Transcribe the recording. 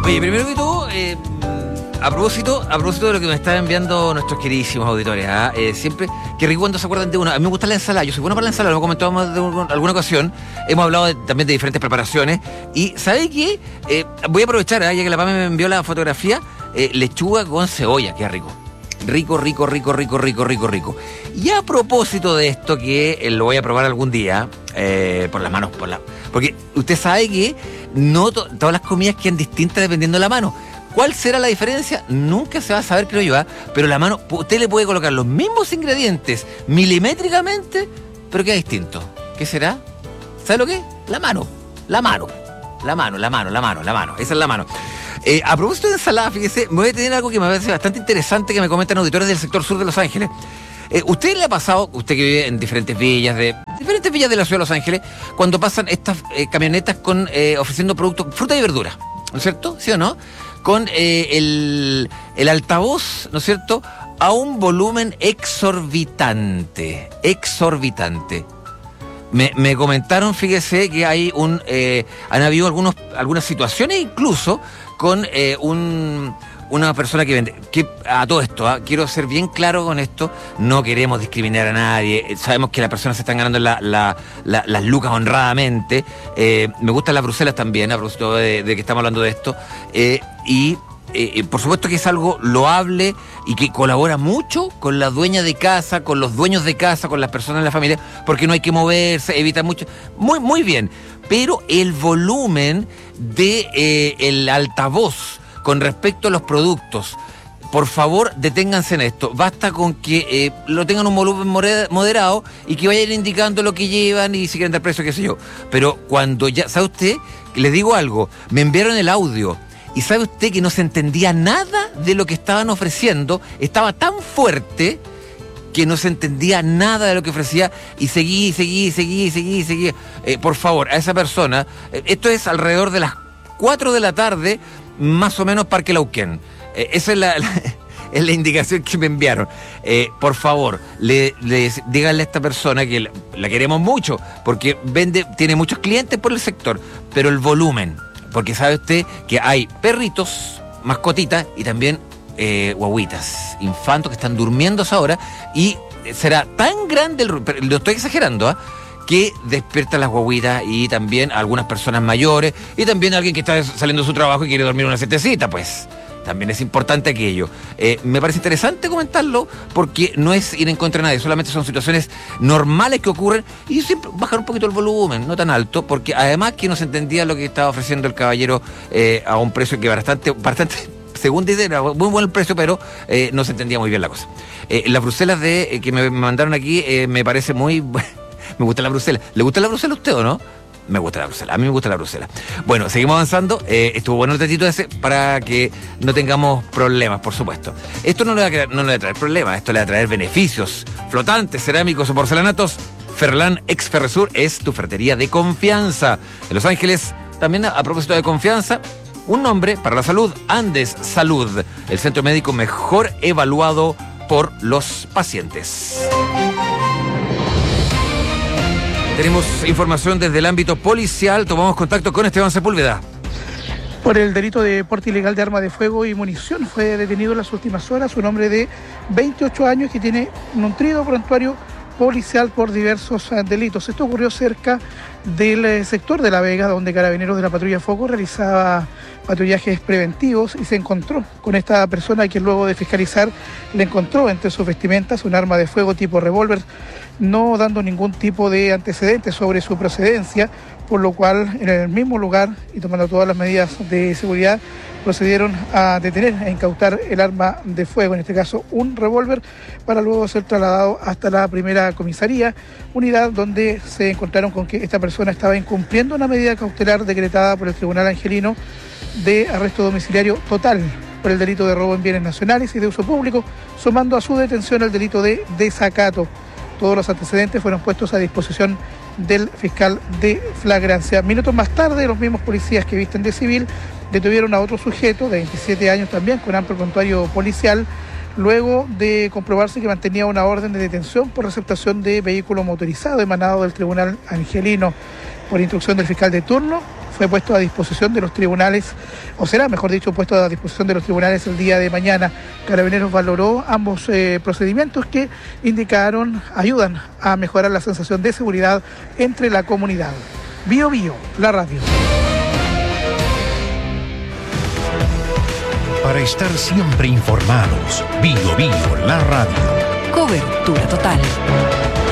Oye, primero que todo, a propósito de lo que me están enviando nuestros queridísimos auditores, siempre, qué rico cuando se acuerdan de uno. A mí me gusta la ensalada, yo soy bueno para la ensalada, lo comentábamos de alguna ocasión. Hemos hablado también de diferentes preparaciones. Y ¿sabe qué? Voy a aprovechar, ya que la Pame me envió la fotografía, lechuga con cebolla, qué rico. Rico. Y a propósito de esto, que lo voy a probar algún día, por las manos, porque usted sabe que no todas las comidas quedan distintas dependiendo de la mano. ¿Cuál será la diferencia? Nunca se va a saber, creo yo, pero la mano, usted le puede colocar los mismos ingredientes milimétricamente, pero queda distinto. ¿Qué será? ¿Sabe lo que es? La mano. Esa es la mano. A propósito de ensalada, fíjese, me voy a tener algo que me parece bastante interesante que me comentan auditores del sector sur de Los Ángeles. ¿Usted le ha pasado, usted que vive en diferentes villas de la ciudad de Los Ángeles, cuando pasan estas camionetas con ofreciendo productos, fruta y verdura, ¿no es cierto? ¿Sí o no? Con el altavoz, ¿no es cierto?, a un volumen exorbitante. Me comentaron, fíjese, que hay han habido algunas situaciones incluso con una persona que vende, que a todo esto, quiero ser bien claro con esto, no queremos discriminar a nadie, sabemos que las personas se están ganando las lucas honradamente, me gustan las Bruselas también, a propósito de que estamos hablando de esto, y por supuesto que es algo loable y que colabora mucho con la dueña de casa, con los dueños de casa, con las personas de la familia, porque no hay que moverse, evita mucho, muy bien, pero el volumen de el altavoz con respecto a los productos, por favor, deténganse en esto. Basta con que lo tengan un volumen moderado y que vayan indicando lo que llevan y si quieren dar precio, qué sé yo. Pero cuando ya, ¿sabe usted? Les digo algo, me enviaron el audio y ¿sabe usted que no se entendía nada de lo que estaban ofreciendo? Estaba tan fuerte que no se entendía nada de lo que ofrecía y seguí. Por favor, a esa persona, esto es alrededor de las 4 de la tarde, más o menos, Parque Lauquén. Esa es la indicación que me enviaron. Por favor, díganle a esta persona que la queremos mucho, porque tiene muchos clientes por el sector, pero el volumen, porque sabe usted que hay perritos, mascotitas y también guaguitas, infantos que están durmiendo a esa hora y será tan grande lo estoy exagerando, que despierta a las guaguitas y también a algunas personas mayores y también a alguien que está saliendo de su trabajo y quiere dormir una siestecita, pues también es importante aquello. Me parece interesante comentarlo porque no es ir en contra de nadie, solamente son situaciones normales que ocurren y siempre bajar un poquito el volumen, no tan alto, porque además que no se entendía lo que estaba ofreciendo el caballero a un precio que bastante según dice, era muy buen el precio, pero no se entendía muy bien la cosa. Las Bruselas que me mandaron aquí me parece muy... Me gusta la Bruselas. ¿Le gusta la Bruselas a usted o no? Me gusta la Bruselas. A mí me gusta la Bruselas. Bueno, seguimos avanzando. Estuvo bueno el tatito ese para que no tengamos problemas, por supuesto. Esto no le va a traer problemas, esto le va a traer beneficios. Flotantes, cerámicos o porcelanatos. Ferrlan ex Ferresur es tu ferretería de confianza. En Los Ángeles, también a propósito de confianza, un nombre para la salud, Andes Salud, el centro médico mejor evaluado por los pacientes. Tenemos información desde el ámbito policial. Tomamos contacto con Esteban Sepúlveda. Por el delito de porte ilegal de arma de fuego y munición fue detenido en las últimas horas un hombre de 28 años que tiene nutrido prontuario policial por diversos delitos. Esto ocurrió cerca del sector de La Vega, donde Carabineros de la Patrulla Foco realizaba patrullajes preventivos y se encontró con esta persona que luego de fiscalizar le encontró entre sus vestimentas un arma de fuego tipo revólver, no dando ningún tipo de antecedentes sobre su procedencia, por lo cual en el mismo lugar y tomando todas las medidas de seguridad procedieron a detener, a incautar el arma de fuego, en este caso un revólver, para luego ser trasladado hasta la primera comisaría, unidad donde se encontraron con que esta persona estaba incumpliendo una medida cautelar decretada por el Tribunal Angelino de arresto domiciliario total por el delito de robo en bienes nacionales y de uso público, sumando a su detención el delito de desacato. Todos los antecedentes fueron puestos a disposición del fiscal de flagrancia. Minutos más tarde, los mismos policías que visten de civil detuvieron a otro sujeto de 27 años también con amplio prontuario policial, luego de comprobarse que mantenía una orden de detención por receptación de vehículo motorizado emanado del Tribunal Angelino. Por instrucción del fiscal de turno, fue puesto a disposición de los tribunales, o será, mejor dicho, puesto a disposición de los tribunales el día de mañana. Carabineros valoró ambos procedimientos que ayudan a mejorar la sensación de seguridad entre la comunidad. Bio Bio, la radio. Para estar siempre informados, Bio Bio, la radio. Cobertura total.